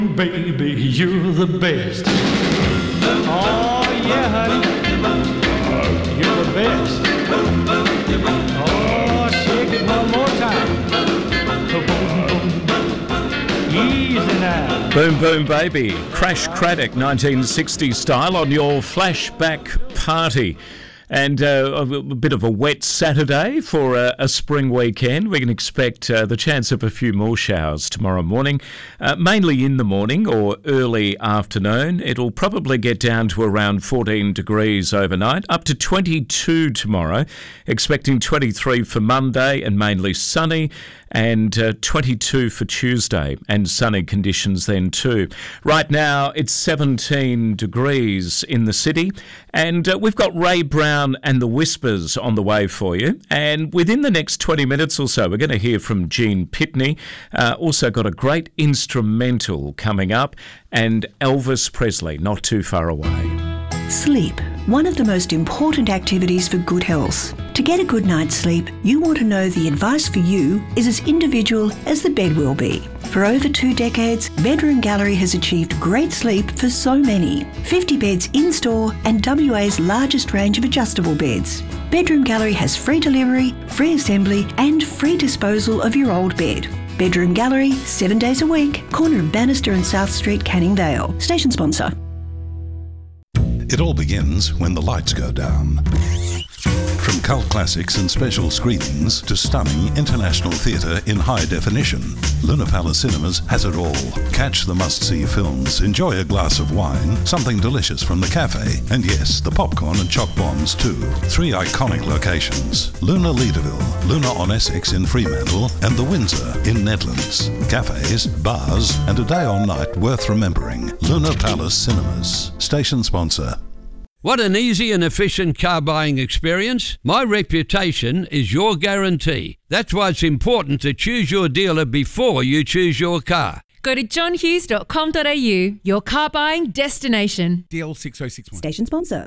Baby, you're the best. Oh, yeah, honey. You're the best. Oh, shake it one more time. Easy now. Boom Boom Baby, Crash Craddock, 1960s style on your flashback party. And a bit of a wet Saturday for a spring weekend. We can expect the chance of a few more showers tomorrow morning, mainly in the morning or early afternoon. It'll probably get down to around 14 degrees overnight, up to 22 tomorrow. Expecting 23 for Monday and mainly sunny, and 22 for Tuesday, and sunny conditions then too. Right now it's 17 degrees in the city, and we've got Ray Brown and the Whispers on the way for you. And within the next 20 minutes or so, we're going to hear from Gene Pitney. Also got a great instrumental coming up, and Elvis Presley not too far away. Sleep, one of the most important activities for good health. To get a good night's sleep, you want to know the advice for you is as individual as the bed will be. For over 2 decades, Bedroom Gallery has achieved great sleep for so many. 50 beds in-store and WA's largest range of adjustable beds. Bedroom Gallery has free delivery, free assembly and free disposal of your old bed. Bedroom Gallery, 7 days a week, corner of Bannister and South Street, Canning Vale. Station sponsor. It all begins when the lights go down. From cult classics and special screenings to stunning international theatre in high definition, Luna Palace Cinemas has it all. Catch the must-see films, enjoy a glass of wine, something delicious from the cafe, and yes, the popcorn and choc bombs too. 3 iconic locations: Luna Leederville, Luna on Essex in Fremantle, and the Windsor in Nedlands. Cafes, bars, and a day or night worth remembering. Luna Palace Cinemas. Station sponsor. Want an easy and efficient car buying experience? My reputation is your guarantee. That's why it's important to choose your dealer before you choose your car. Go to johnhughes.com.au, your car buying destination. DL 6061. Station sponsor.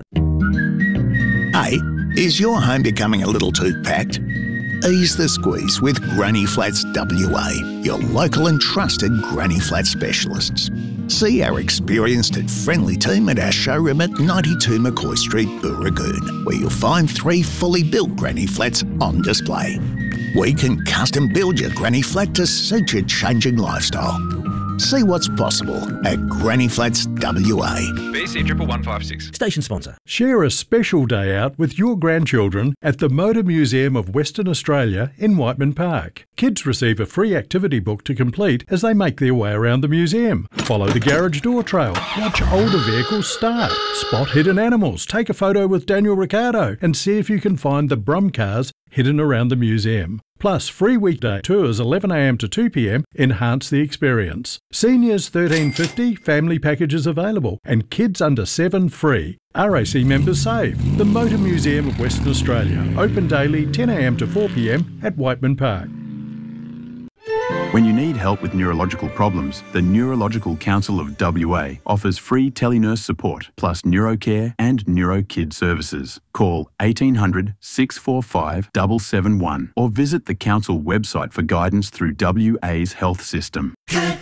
Hey, is your home becoming a little too packed? Ease the squeeze with Granny Flats WA, your local and trusted Granny Flat specialists. See our experienced and friendly team at our showroom at 92 McCoy Street, Booragoon, where you'll find 3 fully built Granny Flats on display. We can custom build your Granny Flat to suit your changing lifestyle. See what's possible at Granny Flats WA. BC 11156. Station sponsor. Share a special day out with your grandchildren at the Motor Museum of Western Australia in Whiteman Park. Kids receive a free activity book to complete as they make their way around the museum. Follow the garage door trail, watch older vehicles start, spot hidden animals, take a photo with Daniel Ricciardo and see if you can find the Brum cars hidden around the museum. Plus, free weekday tours 11 a.m. to 2 p.m. enhance the experience. Seniors $13.50, family packages available, and kids under 7 free. RAC members save. The Motor Museum of Western Australia, open daily 10 a.m. to 4 p.m. at Whiteman Park. When you need help with neurological problems, the Neurological Council of WA offers free telenurse support, plus neurocare and neurokid services. Call 1800 645 771 or visit the council website for guidance through WA's health system. Good